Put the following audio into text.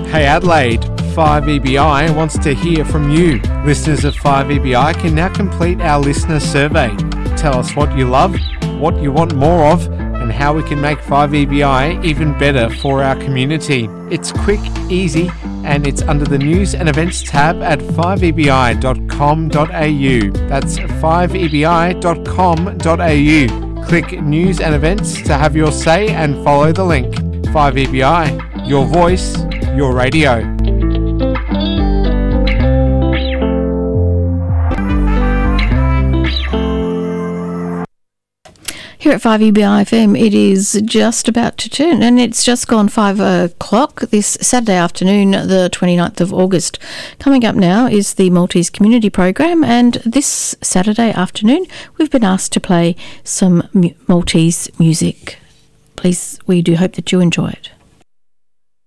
Hey Adelaide, 5EBI wants to hear from you. Listeners of 5EBI can now complete our listener survey. Tell us what you love, what you want more of, and how we can make 5EBI even better for our community. It's quick, easy, and it's under the News and Events tab at 5ebi.com.au. That's 5ebi.com.au. Click News and Events to have your say and follow the link. 5EBI, your voice, your radio. Here at 5EBI FM, it is just about to turn, and it's just gone 5 o'clock this Saturday afternoon, the 29th of August. Coming up now is the Maltese Community Program, and this Saturday afternoon, we've been asked to play some Maltese music. Please, we do hope that you enjoy it.